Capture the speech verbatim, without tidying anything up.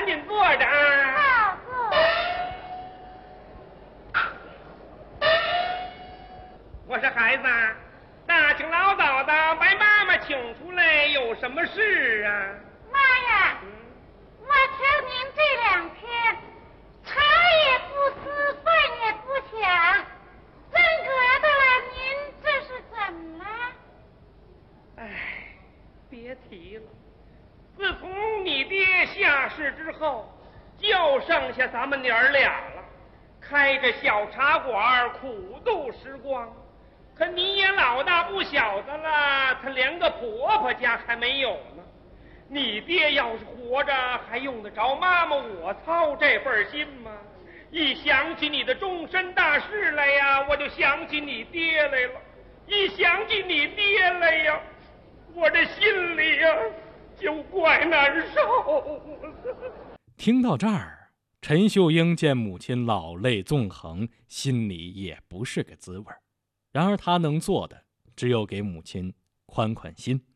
赶紧坐着啊。 好坐。 我说孩子，大清老早的把妈妈请出来，有什么事啊？ 妈呀， 嗯、 我瞧您这两天茶也不思，饭也不想，真格的了，您这是怎么了？ 哎，别提了，自从你爹下世之后，就剩下咱们娘儿俩了，开着小茶馆苦度时光。可你也老大不小的了，他连个婆婆家还没有呢。你爹要是活着，还用得着妈妈我操这份心吗？一想起你的终身大事来呀，我就想起你爹来了；一想起你爹来呀，我这心里呀就怪难受。 听到这儿，陈秀英见母亲老泪纵横，心里也不是个滋味。然而他能做的只有给母亲宽宽心。